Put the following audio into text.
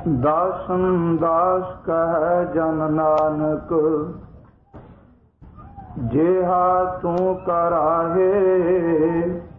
ਦਾਸਨ ਦਾਸ ਕਹਿ ਜਨ ਨਾਨਕ, ਜਿਹਾ ਤੂੰ ਕਰਾਹੇ